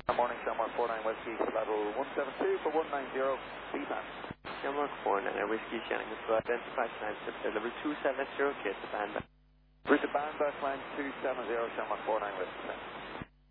Morning, Shamrock 49 Whiskey, level 172 for 190, B-Band. Shamrock 49 Whiskey, Shannon, to identify time to level 270, get the band back. Route to band, bus line 270, Shamrock 49 Whiskey.